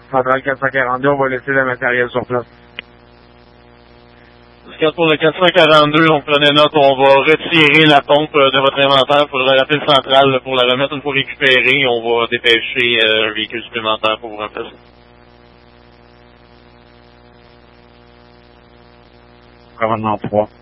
Centrale 442, on va laisser le matériel sur place. Pour le 442, on prenait note, on va retirer la pompe de votre inventaire. Il faudra rappeler le central pour la remettre une fois récupérée. On va dépêcher un véhicule supplémentaire pour vous remplacer. Commandement 3.